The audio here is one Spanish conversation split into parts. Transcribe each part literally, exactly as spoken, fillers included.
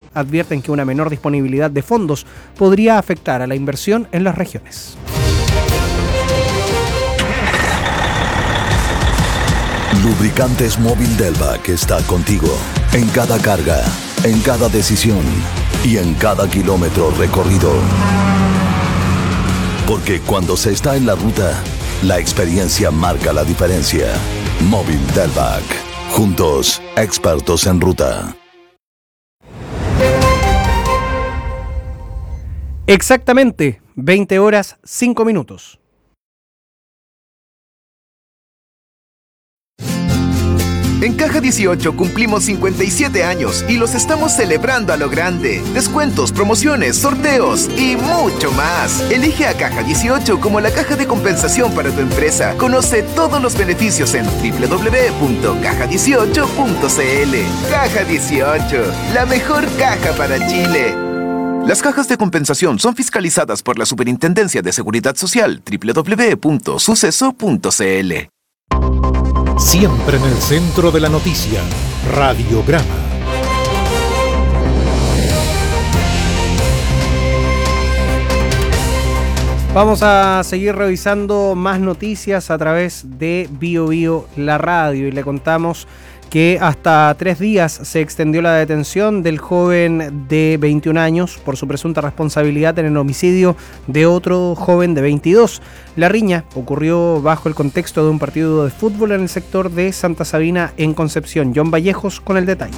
advierten que una menor disponibilidad de fondos podría afectar a la inversión en las regiones. Lubricantes Móvil Delvac está contigo en cada carga, en cada decisión y en cada kilómetro recorrido. Porque cuando se está en la ruta, la experiencia marca la diferencia. Móvil Delvac. Juntos, expertos en ruta. Exactamente, veinte horas, cinco minutos. En Caja dieciocho cumplimos cincuenta y siete años y los estamos celebrando a lo grande. Descuentos, promociones, sorteos y mucho más. Elige a Caja dieciocho como la caja de compensación para tu empresa. Conoce todos los beneficios en doble u doble u doble u punto caja dieciocho punto c l. Caja dieciocho, la mejor caja para Chile. Las cajas de compensación son fiscalizadas por la Superintendencia de Seguridad Social. doble u doble u doble u punto suceso punto c l. Siempre en el centro de la noticia, Radiograma. Vamos a seguir revisando más noticias a través de Bio Bio, la radio, y le contamos que hasta tres días se extendió la detención del joven de veintiún años por su presunta responsabilidad en el homicidio de otro joven de veintidós. La riña ocurrió bajo el contexto de un partido de fútbol en el sector de Santa Sabina, en Concepción. John Vallejos con el detalle.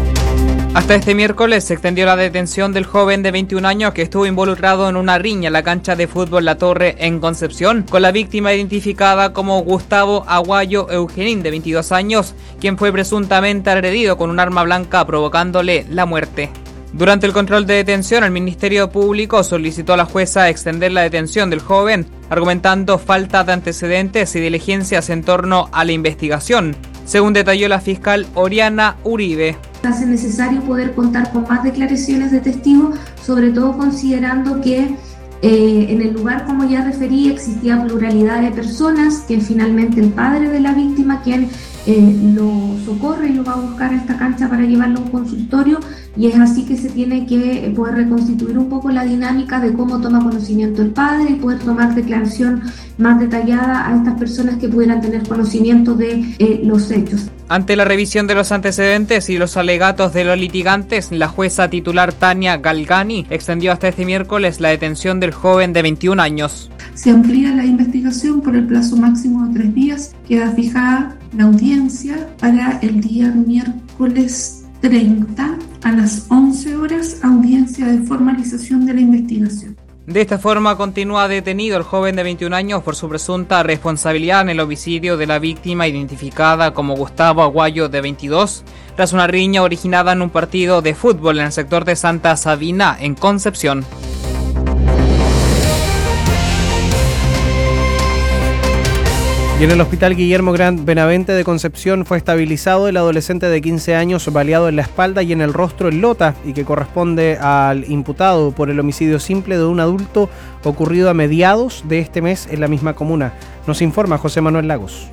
Hasta este miércoles se extendió la detención del joven de veintiún años que estuvo involucrado en una riña en la cancha de fútbol La Torre en Concepción, con la víctima identificada como Gustavo Aguayo Eugenín, de veintidós años, quien fue presuntamente agredido con un arma blanca provocándole la muerte. Durante el control de detención, el Ministerio Público solicitó a la jueza extender la detención del joven, argumentando falta de antecedentes y diligencias en torno a la investigación, según detalló la fiscal Oriana Uribe. Hace necesario poder contar con más declaraciones de testigos, sobre todo considerando que eh, en el lugar, como ya referí, existía pluralidad de personas, que finalmente el padre de la víctima, quien eh, lo socorre y lo va a buscar a esta cancha para llevarlo a un consultorio, y es así que se tiene que poder reconstituir un poco la dinámica de cómo toma conocimiento el padre y poder tomar declaración más detallada a estas personas que pudieran tener conocimiento de eh, los hechos. Ante la revisión de los antecedentes y los alegatos de los litigantes, la jueza titular Tania Galgani extendió hasta este miércoles la detención del joven de veintiún años. Se amplía la investigación por el plazo máximo de tres días. Queda fijada la audiencia para el día miércoles treinta a las once horas, audiencia de formalización de la investigación. De esta forma continúa detenido el joven de veintiún años por su presunta responsabilidad en el homicidio de la víctima identificada como Gustavo Aguayo, de veintidós, tras una riña originada en un partido de fútbol en el sector de Santa Sabina, en Concepción. Y en el Hospital Guillermo Grant Benavente de Concepción fue estabilizado el adolescente de quince años baleado en la espalda y en el rostro en Lota, y que corresponde al imputado por el homicidio simple de un adulto ocurrido a mediados de este mes en la misma comuna. Nos informa José Manuel Lagos.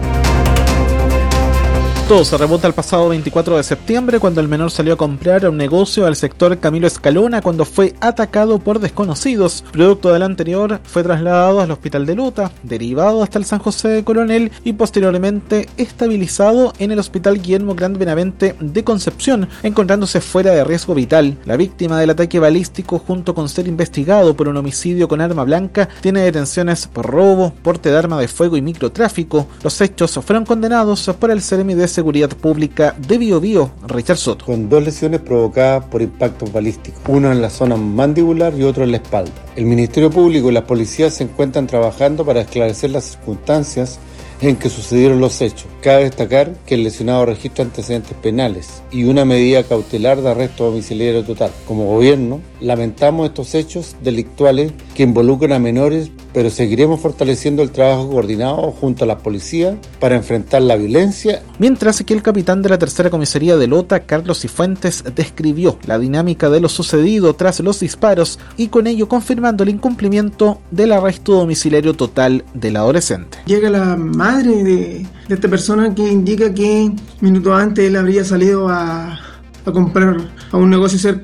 Todo se remonta al pasado veinticuatro de septiembre, cuando el menor salió a comprar a un negocio al sector Camilo Escalona cuando fue atacado por desconocidos. Producto del anterior, fue trasladado al hospital de Lota, derivado hasta el San José de Coronel y posteriormente estabilizado en el Hospital Guillermo Grant Benavente de Concepción, encontrándose fuera de riesgo vital. La víctima del ataque balístico, junto con ser investigado por un homicidio con arma blanca, tiene detenciones por robo, porte de arma de fuego y microtráfico. Los hechos fueron condenados por el Seremi de Seguridad Pública de Bio Bio, Richard Soto. Con dos lesiones provocadas por impactos balísticos, uno en la zona mandibular y otro en la espalda. El Ministerio Público y las policías se encuentran trabajando para esclarecer las circunstancias en que sucedieron los hechos. Cabe destacar que el lesionado registra antecedentes penales y una medida cautelar de arresto domiciliario total. Como gobierno, lamentamos estos hechos delictuales que involucran a menores, pero seguiremos fortaleciendo el trabajo coordinado junto a la policía para enfrentar la violencia. Mientras que el capitán de la tercera comisaría de Lota, Carlos Cifuentes, describió la dinámica de lo sucedido tras los disparos y con ello confirmando el incumplimiento del arresto domiciliario total del adolescente. Llega la madre de, de esta persona que indica que minutos antes él habría salido a, a comprar a un negocio cerca